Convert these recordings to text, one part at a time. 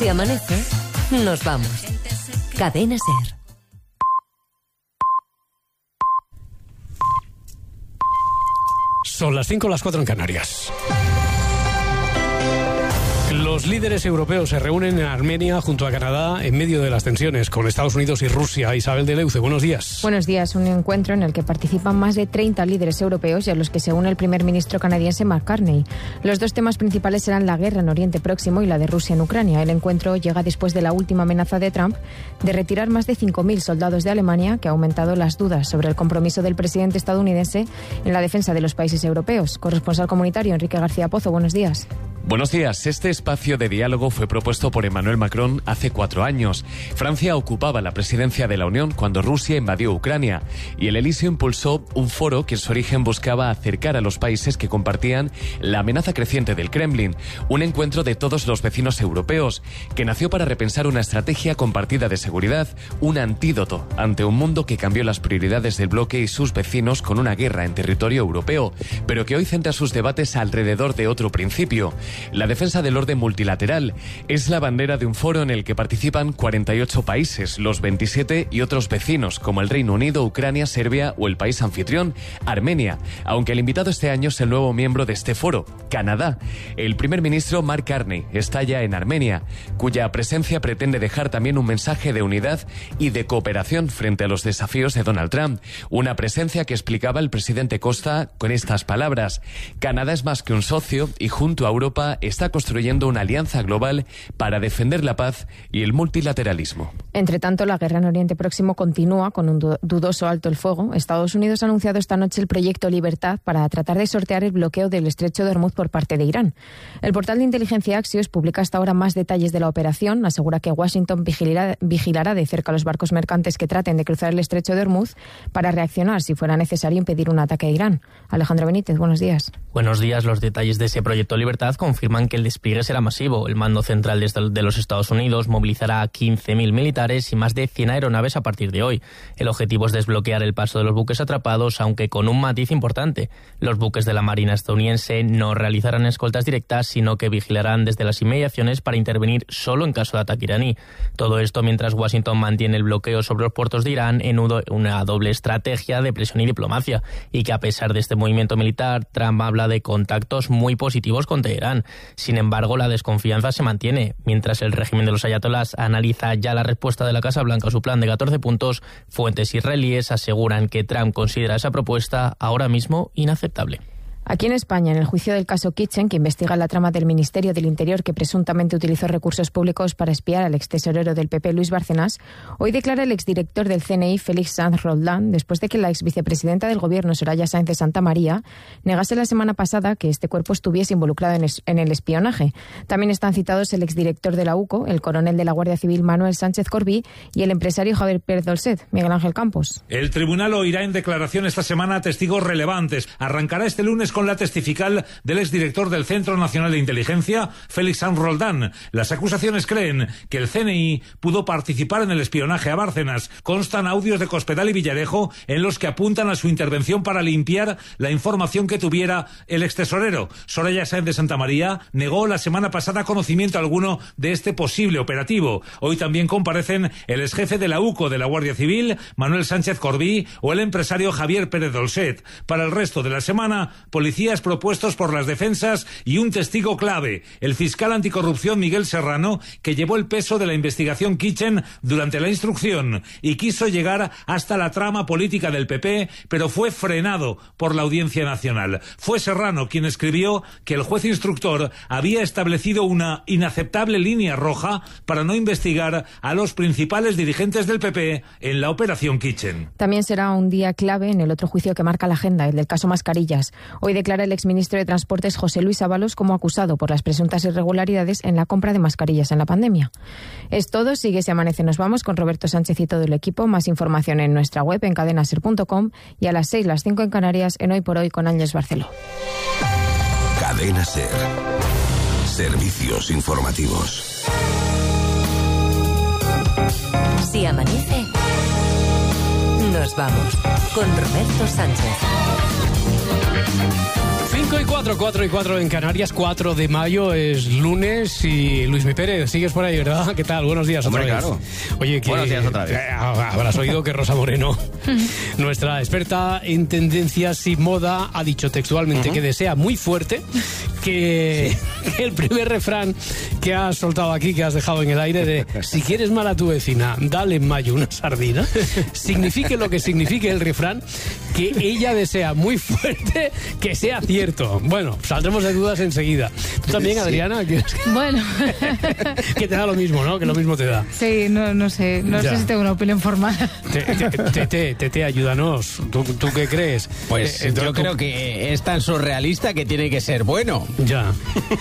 Si amanece, nos vamos. Cadena SER. Son las 5, las 4 en Canarias. Los líderes europeos se reúnen en Armenia junto a Canadá en medio de las tensiones con Estados Unidos y Rusia. Isabel de Leuce, buenos días. Buenos días. Un encuentro en el que participan más de 30 líderes europeos y a los que se une el primer ministro canadiense Mark Carney. Los dos temas principales serán la guerra en Oriente Próximo y la de Rusia en Ucrania. El encuentro llega después de la última amenaza de Trump de retirar más de 5.000 soldados de Alemania, que ha aumentado las dudas sobre el compromiso del presidente estadounidense en la defensa de los países europeos. Corresponsal comunitario Enrique García Pozo, buenos días. Buenos días. Este espacio de diálogo fue propuesto por Emmanuel Macron hace 4 años. Francia ocupaba la presidencia de la Unión cuando Rusia invadió Ucrania y el Elíseo impulsó un foro que en su origen buscaba acercar a los países que compartían la amenaza creciente del Kremlin. Un encuentro de todos los vecinos europeos que nació para repensar una estrategia compartida de seguridad, un antídoto ante un mundo que cambió las prioridades del bloque y sus vecinos con una guerra en territorio europeo, pero que hoy centra sus debates alrededor de otro principio. La defensa del orden multilateral es la bandera de un foro en el que participan 48 países, los 27 y otros vecinos, como el Reino Unido, Ucrania, Serbia o el país anfitrión, Armenia, aunque el invitado este año es el nuevo miembro de este foro, Canadá. El primer ministro Mark Carney está ya en Armenia, cuya presencia pretende dejar también un mensaje de unidad y de cooperación frente a los desafíos de Donald Trump. Una presencia que explicaba el presidente Costa con estas palabras: Canadá es más que un socio y junto a Europa está construyendo una alianza global para defender la paz y el multilateralismo. Entre tanto, la guerra en Oriente Próximo continúa con un dudoso alto el fuego. Estados Unidos ha anunciado esta noche el proyecto Libertad para tratar de sortear el bloqueo del estrecho de Hormuz por parte de Irán. El portal de inteligencia Axios publica hasta ahora más detalles de la operación. Asegura que Washington vigilará de cerca a los barcos mercantes que traten de cruzar el estrecho de Hormuz para reaccionar si fuera necesario impedir un ataque a Irán. Alejandro Benítez, buenos días. Buenos días. Los detalles de ese proyecto Libertad confirman que el despliegue será masivo. El mando central de los Estados Unidos movilizará a 15.000 militares y más de 100 aeronaves a partir de hoy. El objetivo es desbloquear el paso de los buques atrapados, aunque con un matiz importante. Los buques de la Marina estadounidense no realizarán escoltas directas, sino que vigilarán desde las inmediaciones para intervenir solo en caso de ataque iraní. Todo esto mientras Washington mantiene el bloqueo sobre los puertos de Irán en una doble estrategia de presión y diplomacia, y que a pesar de este movimiento militar, Trump habla de contactos muy positivos con Teherán. Sin embargo, la desconfianza se mantiene. Mientras el régimen de los ayatolás analiza ya la respuesta de la Casa Blanca a su plan de 14 puntos, fuentes israelíes aseguran que Trump considera esa propuesta ahora mismo inaceptable. Aquí en España, en el juicio del caso Kitchen, que investiga la trama del Ministerio del Interior que presuntamente utilizó recursos públicos para espiar al extesorero del PP, Luis Bárcenas, hoy declara el exdirector del CNI, Félix Sanz Roldán, después de que la exvicepresidenta del Gobierno, Soraya Sáenz de Santamaría, negase la semana pasada que este cuerpo estuviese involucrado en el espionaje. También están citados el exdirector de la UCO, el coronel de la Guardia Civil Manuel Sánchez Corbí y el empresario Javier Pérez Dolcet. Miguel Ángel Campos. El tribunal oirá en declaración esta semana a testigos relevantes. Arrancará este lunes con la testifical del exdirector del Centro Nacional de Inteligencia, Félix Sanz Roldán. Las acusaciones creen que el CNI pudo participar en el espionaje a Bárcenas. Constan audios de Cospedal y Villarejo en los que apuntan a su intervención para limpiar la información que tuviera el extesorero. Soraya Sáenz de Santamaría negó la semana pasada conocimiento alguno de este posible operativo. Hoy también comparecen el exjefe de la UCO de la Guardia Civil, Manuel Sánchez Corbí, o el empresario Javier Pérez Dolcet. Para el resto de la semana, policías propuestos por las defensas y un testigo clave, el fiscal anticorrupción Miguel Serrano, que llevó el peso de la investigación Kitchen durante la instrucción y quiso llegar hasta la trama política del PP, pero fue frenado por la Audiencia Nacional. Fue Serrano quien escribió que el juez instructor había establecido una inaceptable línea roja para no investigar a los principales dirigentes del PP en la operación Kitchen. También será un día clave en el otro juicio que marca la agenda, el del caso Mascarillas. Hoy declara el exministro de Transportes José Luis Ábalos como acusado por las presuntas irregularidades en la compra de mascarillas en la pandemia. Es todo, sigue Si Amanece Nos Vamos con Roberto Sánchez y todo el equipo. Más información en nuestra web en cadenaser.com y a las 6, las 5 en Canarias en Hoy por Hoy con Ángels Barceló. Cadena SER. Servicios informativos. Si amanece, nos vamos con Roberto Sánchez. 5:40. 4 y 4 en Canarias, 4 de mayo es lunes y Luismi Pérez, sigues por ahí, ¿verdad? ¿Qué tal? Buenos días otra vez. Claro. Oye, que buenos días otra vez. Habrás oído que Rosa Moreno, nuestra experta en tendencias y moda, ha dicho textualmente que desea muy fuerte que el primer refrán que has soltado aquí, que has dejado en el aire de si quieres mal a tu vecina, dale en mayo una sardina, signifique lo que signifique el refrán, que ella desea muy fuerte que sea cierto. Bueno, saldremos de dudas enseguida. ¿Tú también, Adriana? Bueno. Que te da lo mismo, ¿no? Que lo mismo te da. Sí, no sé si tengo una opinión formada. Tete, ayúdanos. ¿Tú qué crees? Pues yo creo que es tan surrealista que tiene que ser bueno. Ya.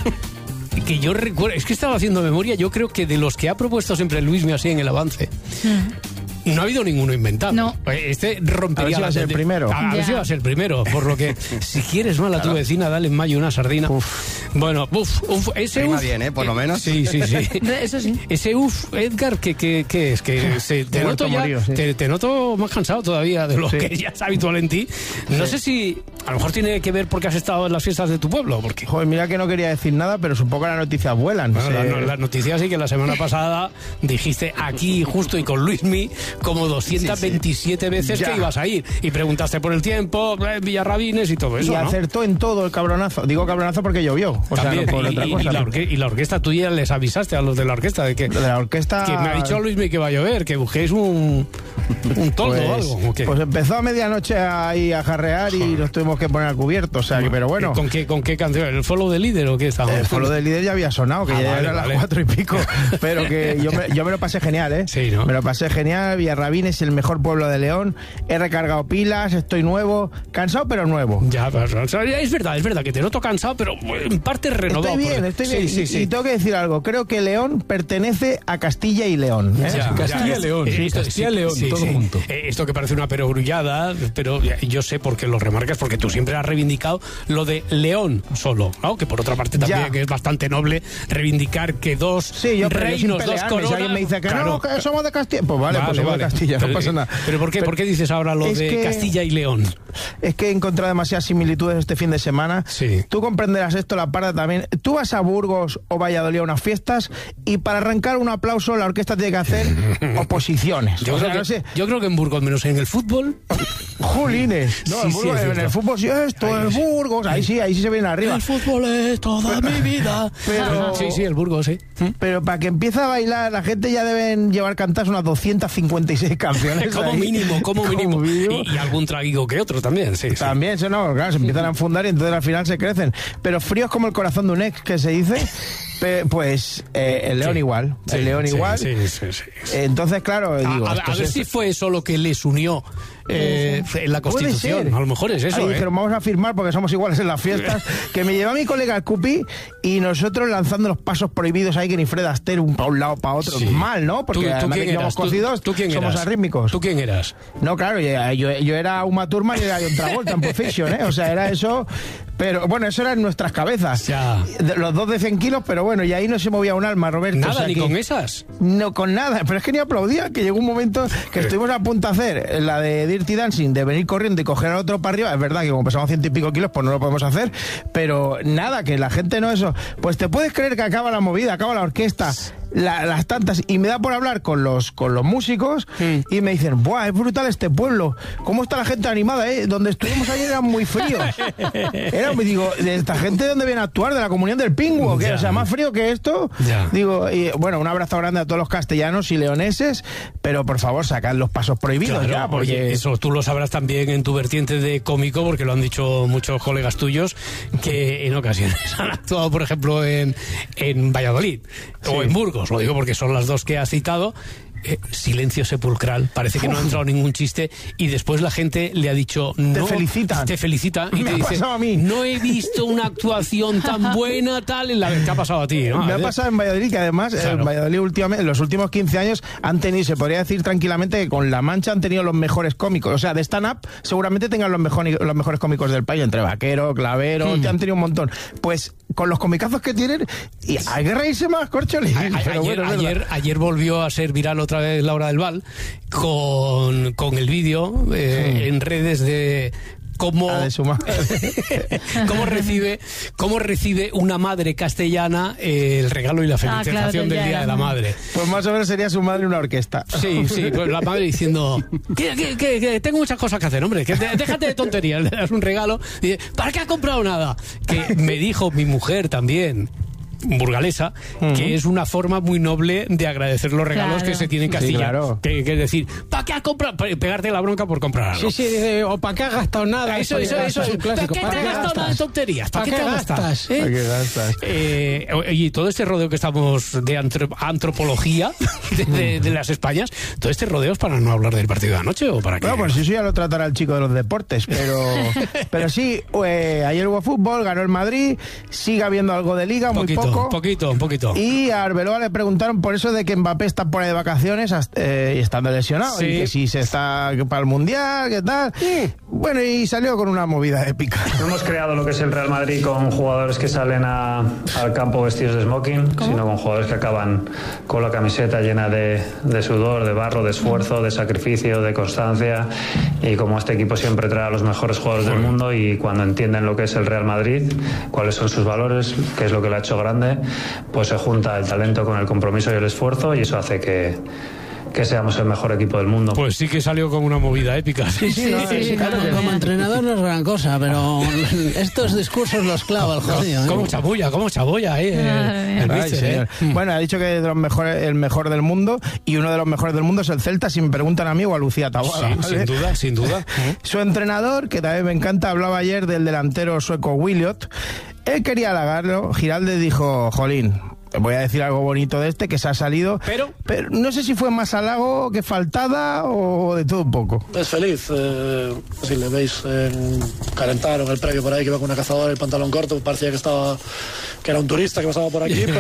Que yo recuerdo, es que estaba haciendo memoria, yo creo que de los que ha propuesto siempre Luismi así en el avance, no ha habido ninguno inventado. No. Este rompería a ver si va a ser el primero. A ver si va a ser el primero. Por lo que, si quieres mal a tu vecina, dale en mayo una sardina. Bueno, ese Rima bien, por lo menos. Sí. Eso sí. Ese Edgar, ¿qué es? Que te noto ya, morío, sí. te noto más cansado todavía de lo que ya es habitual en ti. No sé si a lo mejor tiene que ver porque has estado en las fiestas de tu pueblo. Porque... Joder, mira que no quería decir nada, pero supongo que las noticias vuelan. Bueno, las noticias sí que la semana pasada dijiste aquí justo y con Luismi como 227 veces que ibas a ir y preguntaste por el tiempo, Villarrabines y todo eso, y acertó en todo el cabronazo. Digo cabronazo porque llovió. O también, sea, no por otra cosa. Y la orquesta, tú ya les avisaste a los de la orquesta de que la orquesta que me ha dicho Luismi que va a llover, que busquéis un toldo o algo. ¿O qué? Pues empezó a medianoche ahí a jarrear y nos tuvimos que poner al cubierto, o sea, que, pero bueno. ¿Con qué canción? ¿El follow de líder o qué estaba? El follow de líder ya había sonado, que ya era las 4 y pico, pero que yo me lo pasé genial, ¿eh? Sí, ¿no? Me lo pasé genial. Villarrabines es el mejor pueblo de León. He recargado pilas, estoy nuevo, cansado pero nuevo. Ya, pero, es verdad que te noto cansado, pero en parte renovado. Estoy bien. Sí. Y tengo que decir algo, creo que León pertenece a Castilla y León, ¿eh? Castilla y León. Castilla y León, todo junto. Esto que parece una perogrullada, pero yo sé por qué lo remarcas, porque tú siempre has reivindicado lo de León solo, ¿no? Que por otra parte también que es bastante noble reivindicar que dos reinos, dos coronas. Si alguien me dice que no, que somos de Castilla, pues vale. De Castilla, no pasa nada. ¿Pero por qué dices ahora lo de Castilla y León? Es que he encontrado demasiadas similitudes este fin de semana. Sí. Tú comprenderás esto, la parda también. Tú vas a Burgos o Valladolid a unas fiestas y para arrancar un aplauso la orquesta tiene que hacer oposiciones. Yo creo que en Burgos, menos en el fútbol. Jolines. No, en el fútbol sí esto, en Burgos. Ahí sí se viene arriba. El fútbol es toda mi vida. Pero, sí, el Burgos, sí. Pero para que empiece a bailar, la gente ya deben llevar cantadas unas 256 canciones. Como mínimo. Y algún traguigo que otro también, sí. También, eso no, claro, se empiezan a enfundar y entonces al final se crecen. Pero fríos como el corazón de un ex, que se dice. Pues el León igual. El León igual. Sí. Entonces, claro, digo. A ver si fue eso lo que les unió en la Constitución. A lo mejor es eso. Dijeron, vamos a firmar porque somos iguales en las fiestas. Que me llevó a mi colega el Cupi y nosotros lanzando los pasos prohibidos ahí que ni Fred Astaire para un lado para otro. Mal, ¿no? Porque ¿Tú quién eras? Cocidos, somos arrítmicos. ¿Tú quién eras? No, claro, yo era Uma Thurman y era John Travolta en Pulp Fiction, ¿eh? O sea, era eso. Pero bueno, eso era en nuestras cabezas. Ya. Los dos de 100 kilos, pero bueno, y ahí no se movía un alma, Roberto. Nada, ni con esas. No, con nada. Pero es que ni aplaudía, que llegó un momento que estuvimos a punto de hacer la de Dirty Dancing, de venir corriendo y coger al otro para arriba. Es verdad que como pesamos 100 y pico kilos, pues no lo podemos hacer. Pero nada, que la gente no eso. Pues te puedes creer que acaba la movida, acaba la orquesta. Las tantas, y me da por hablar con los músicos y me dicen, ¡buah, es brutal este pueblo! ¿Cómo está la gente animada, eh? Donde estuvimos ayer eran muy fríos. Digo, ¿de esta gente de dónde viene a actuar? ¿De la Comunión del Pingüo? ¿Qué? O sea, más frío que esto. Digo, y bueno, un abrazo grande a todos los castellanos y leoneses, pero por favor, sacad los pasos prohibidos ya, porque... Oye, eso tú lo sabrás también en tu vertiente de cómico, porque lo han dicho muchos colegas tuyos, que en ocasiones han actuado, por ejemplo, en Valladolid o en Burgos. Lo digo porque son las dos que has citado. Silencio sepulcral, parece que no ha entrado ningún chiste y después la gente le ha dicho no, te felicita y me te dice pasado a mí. No he visto una actuación tan buena tal en la que te ha pasado a ti, ¿no? Me ha pasado en Valladolid, que además en Valladolid últimamente, en los últimos 15 años han tenido, se podría decir tranquilamente que con La Mancha han tenido los mejores cómicos, o sea, de stand-up seguramente tengan los mejores cómicos del país, entre Vaquero, Clavero, han tenido un montón. Pues con los comicazos que tienen, y hay que reírse más, Corcholi. Ayer volvió a ser viral otra vez Laura del Val con el vídeo en redes de cómo cómo recibe una madre castellana el regalo y la felicitación del Día de la Madre. Pues más o menos sería su madre una orquesta. Sí, pues la madre diciendo que tengo muchas cosas que hacer, hombre, que déjate de tonterías, le das un regalo y dice, ¿para qué has comprado nada? Que me dijo mi mujer también, burgalesa, que es una forma muy noble de agradecer los regalos que se tienen en Castilla. Sí, claro. Que es decir, ¿para qué has comprado? Pegarte la bronca por comprar algo. Sí, dice, o ¿para qué has gastado nada? Eso es un clásico. ¿Para qué te has gastado nada de tonterías? ¿Para qué te gastas? ¿Para qué gastas? Y todo este rodeo que estamos de antropología de las Españas, todo este rodeo es para no hablar del partido de anoche, ¿o para qué? Bueno, pues eso ya lo tratará el chico de los deportes, pero sí, ayer hubo fútbol, ganó el Madrid, sigue habiendo algo de liga, muy poco. Un poquito. Y a Arbeloa le preguntaron por eso de que Mbappé está por ahí de vacaciones y estando lesionado. Sí. Y que si se está para el Mundial, ¿qué tal? Bueno, y salió con una movida épica. No hemos creado lo que es el Real Madrid con jugadores que salen al campo vestidos de smoking, sino con jugadores que acaban con la camiseta llena de sudor, de barro, de esfuerzo, de sacrificio, de constancia. Y como este equipo siempre trae a los mejores jugadores del mundo, y cuando entienden lo que es el Real Madrid, cuáles son sus valores, qué es lo que le ha hecho grande, pues se junta el talento con el compromiso y el esfuerzo, y eso hace que seamos el mejor equipo del mundo. Pues sí que salió con una movida épica. Sí, claro, como entrenador no es gran cosa, pero estos discursos los clava el jodido. Cómo chabulla, el míster, Bueno, ha dicho que es el mejor del mundo, y uno de los mejores del mundo es el Celta, si me preguntan a mí o a Lucía Taboada. Sí, ¿vale? Sin duda. Su entrenador, que también me encanta, hablaba ayer del delantero sueco Williot. Él quería halagarlo. Giraldez dijo, jolín, voy a decir algo bonito de que se ha salido, pero no sé si fue más halago que faltada o de todo un poco. Es feliz, si le veis calentar en el previo por ahí, que iba con una cazadora y el pantalón corto, parecía que era un turista que pasaba por aquí,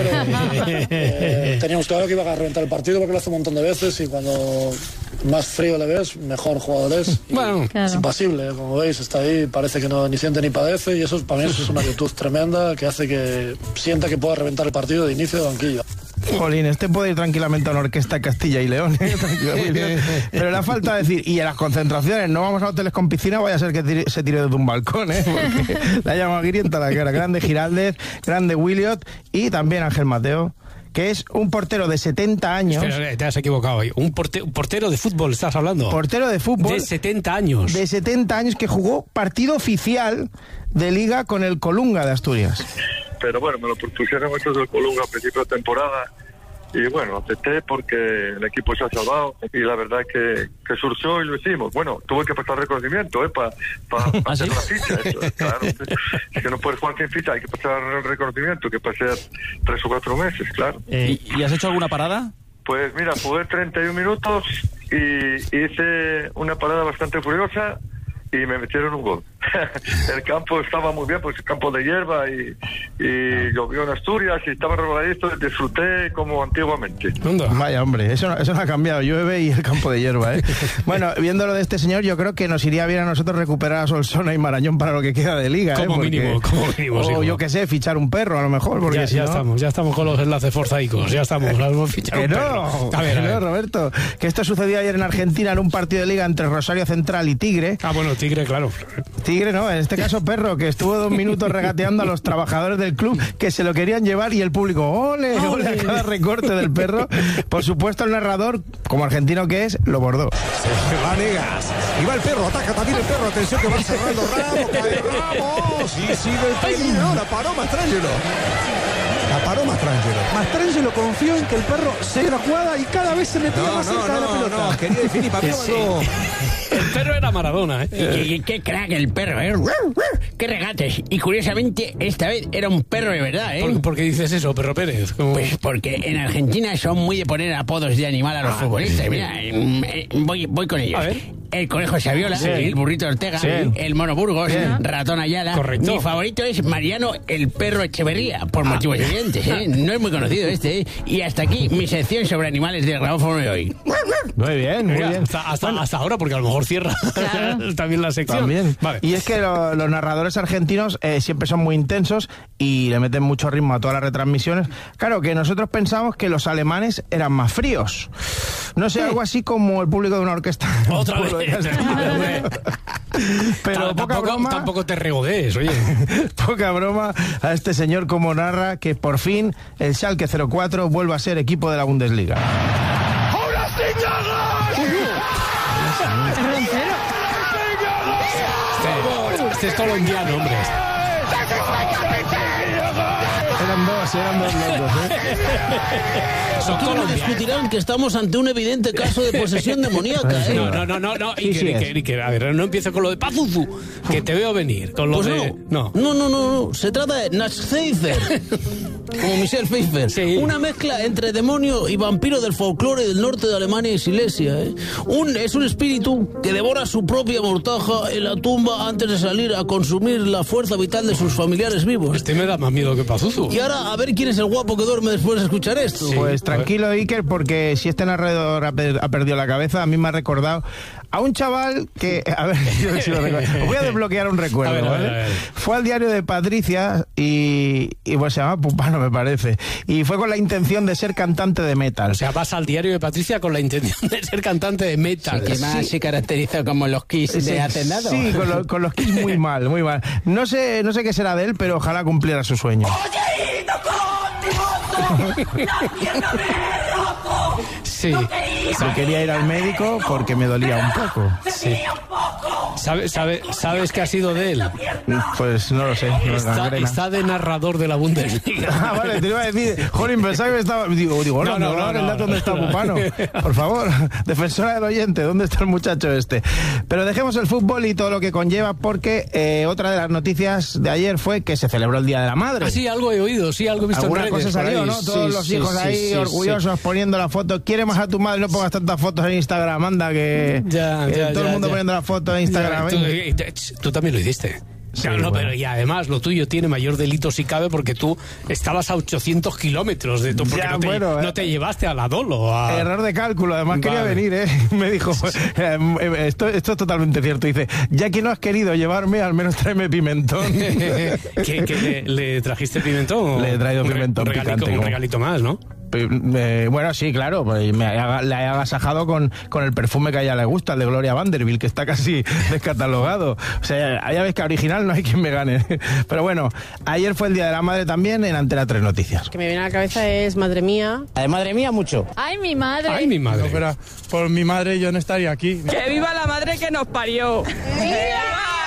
pero teníamos claro que iba a reventar el partido, porque lo hace un montón de veces, y cuando más frío le ves, mejor jugador es. Bueno, es impasible, como veis, está ahí, parece que no ni siente ni padece, y eso para mí es una virtud tremenda que hace que sienta que pueda reventar el partido de inicio de banquillo. Jolín, puede ir tranquilamente a una orquesta Castilla y León, pero le falta decir, y en las concentraciones no vamos a hoteles con piscina, vaya a ser que se tire desde un balcón, porque la llama Guirienta la cara. Grande Giraldez, grande Williot, y también Ángel Mateo, que es un portero de 70 años. Espera, te has equivocado ahí. Un portero de fútbol, ¿estás hablando? Portero de fútbol. De 70 años. De 70 años, que jugó partido oficial de liga con el Colunga de Asturias. Pero bueno, me lo propusieron muchos del Colunga a principio de temporada, y bueno, acepté porque el equipo se ha salvado, y la verdad que surgió y lo hicimos. Bueno, tuve que pasar reconocimiento para hacer la ficha, eso, claro. Es que no puedes jugar sin ficha, hay que pasar el reconocimiento, que pasé 3 o 4 meses, claro. ¿Y has hecho alguna parada? Pues mira, jugué 31 minutos y hice una parada bastante furiosa y me metieron un gol. El campo estaba muy bien, pues campo de hierba, y llovió en Asturias y estaba reguladito, disfruté como antiguamente. Vaya, hombre, eso no ha cambiado, llueve y el campo de hierba, Bueno, viéndolo de este señor, yo creo que nos iría bien a nosotros recuperar a Solsona y Marañón para lo que queda de liga, como mínimo. O yo qué sé, fichar un perro a lo mejor, porque ya estamos con los enlaces forzaicos, ya estamos, vamos a fichar un perro. A ver, Roberto, que esto sucedió ayer en Argentina en un partido de liga entre Rosario Central y Tigre. Bueno, Tigre, claro. Tigre no, en este caso Perro, que estuvo 2 minutos regateando a los trabajadores del club que se lo querían llevar, y el público, ole a cada recorte del Perro. Por supuesto, el narrador, como argentino que es, lo bordó. Vanegas, y va el Perro, ataca también el Perro, atención que va cerrando Ramos, cae Ramos, y sigue el peligro, la paró Mastrangelo. Mastrangelo confió en que el Perro se la jugada y cada vez se metía más cerca de la pelota. Quería definir para El Perro era Maradona, Qué crack el Perro, Qué regates. Y curiosamente, esta vez era un perro de verdad, ¿Por qué dices eso, Perro Pérez? Pues porque en Argentina son muy de poner apodos de animal a los futbolistas. Mira, voy con ellos. A ver. El Conejo Saviola, el Burrito Ortega, el Mono Burgos, Ratón Ayala. Correcto. Mi favorito es Mariano el Perro Echeverría, por motivos evidentes, No es muy conocido Y hasta aquí mi sección sobre animales del grabófono de hoy. Muy bien. Hasta ahora, porque a lo mejor cierra también la sección. También. Vale. Y es que los narradores argentinos siempre son muy intensos y le meten mucho ritmo a todas las retransmisiones. Claro, que nosotros pensamos que los alemanes eran más fríos. No sé, algo así como el público de una orquesta. Otra vez. Pero tampoco te regodees, oye. Poca broma a este señor como narra que por fin el Schalke 04 vuelve a ser equipo de la Bundesliga. Este es colombiano, hombre. Eran dos locos, Son colombianos. Discutirán que estamos ante un evidente caso de posesión demoníaca, ¿eh? No. Iker, a ver, no empiezo con lo de Pazuzu, que te veo venir. Con lo pues de... No. Se trata de Nachtpfeifer. Como Michelle Pfeiffer. Sí. Una mezcla entre demonio y vampiro del folclore del norte de Alemania y Silesia, ¿eh? Es un espíritu que devora su propia mortaja en la tumba antes de salir a consumir la fuerza vital de sus familiares vivos. Este me da más miedo que Pazuzu. Y ahora, a ver quién es el guapo que duerme después de escuchar esto. Sí, pues tranquilo, Iker, porque si este narrador ha perdido la cabeza, a mí me ha recordado a un chaval que... A ver, si lo recuerdo. Os voy a desbloquear un recuerdo, a ver. Fue al diario de Patricia y pues se llama Pupano, me parece. Y fue con la intención de ser cantante de metal. O sea, vas al diario de Patricia con la intención de ser cantante de metal. Sí, que más se caracteriza como los Kiss de Hacendado. Sí, con los Kiss muy mal, muy mal. No sé qué será de él, pero ojalá cumpliera su sueño. Sí. Yo quería ir al médico porque me dolía un poco. Sí. ¿Sabes qué ha sido de él? Pues no lo sé. Está de narrador de la Bundesliga. Vale, te iba a decir, jolín, pensaba que estaba... Digo, no, el dato dónde está Pupano. Por favor, defensora del oyente, ¿dónde está el muchacho este? Pero dejemos el fútbol y todo lo que conlleva, porque otra de las noticias de ayer fue que se celebró el Día de la Madre. Ah, sí, algo he oído, sí, algo he visto en redes. Alguna cosa salió, ¿no? Todos los hijos ahí orgullosos poniendo la foto. ¿Quiere más a tu madre? No pongas tantas fotos en Instagram, anda, que todo el mundo poniendo la foto en Instagram. Tú también lo hiciste. Sí, claro, pero y además lo tuyo tiene mayor delito si cabe porque tú estabas a 800 kilómetros de tu... Porque no te llevaste a la Dolo. Error de cálculo, además quería venir, me dijo, esto es totalmente cierto, dice, ya que no has querido llevarme, al menos tráeme pimentón. ¿Que le trajiste pimentón? Le he traído pimentón picante. Un regalito más, ¿no? Bueno, sí, claro, pues le he agasajado con el perfume que a ella le gusta, el de Gloria Vanderbilt, que está casi descatalogado. O sea, ya ves que original no hay quien me gane. Pero bueno, ayer fue el Día de la Madre también en Antena 3 Noticias. Que me viene a la cabeza es madre mía. Madre mía, mucho. ¡Ay, mi madre! ¡Ay, mi madre! No, pero por mi madre yo no estaría aquí. ¡Que viva la madre que nos parió! ¡Viva!